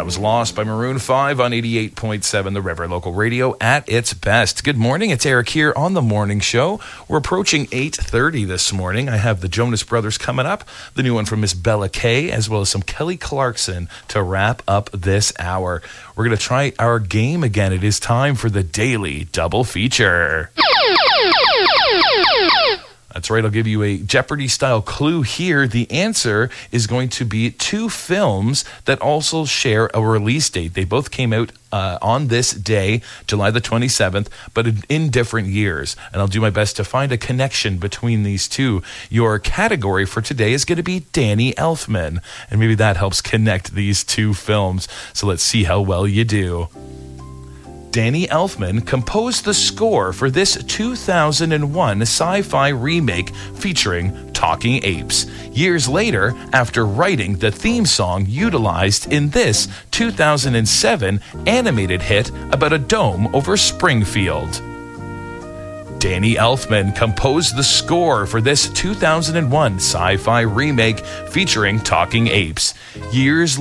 That was Lost by Maroon 5 on 88.7 The River, local radio at its best. Good morning, it's Eric here on The Morning Show. We're approaching 8:30 this morning. I have the Jonas Brothers coming up, the new one from Miss Bella Kay, as well as some Kelly Clarkson to wrap up this hour. We're going to try our game again. It is time for the Daily Double Feature. That's right, I'll give you a Jeopardy-style clue here. The answer is going to be two films that also share a release date. They both came out on this day, July the 27th, but in different years. And I'll do my best to find a connection between these two. Your category for today is going to be Danny Elfman. And maybe that helps connect these two films. So let's see how well you do. Danny Elfman composed the score for this 2001 sci-fi remake featuring talking apes. Years later, after writing the theme song utilized in this 2007 animated hit about a dome over Springfield. Danny Elfman composed the score for this 2001 sci-fi remake featuring talking apes. Years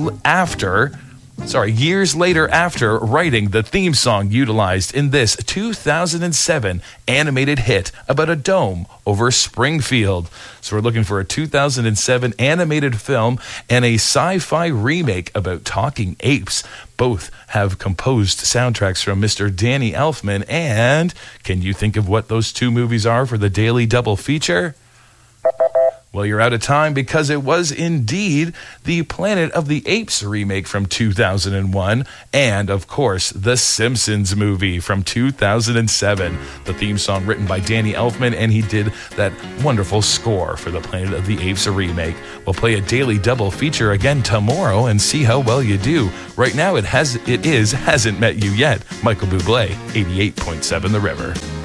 later after writing the theme song utilized in this 2007 animated hit about a dome over Springfield. So we're looking for a 2007 animated film and a sci-fi remake about talking apes. Both have composed soundtracks from Mr. Danny Elfman. And can you think of what those two movies are for the Daily Double Feature? Well, you're out of time because it was indeed the Planet of the Apes remake from 2001 and, of course, the Simpsons movie from 2007. The theme song written by Danny Elfman, and he did that wonderful score for the Planet of the Apes remake. We'll play a Daily Double Feature again tomorrow and see how well you do. Right now, it hasn't met you yet. Michael Bublé, 88.7 The River.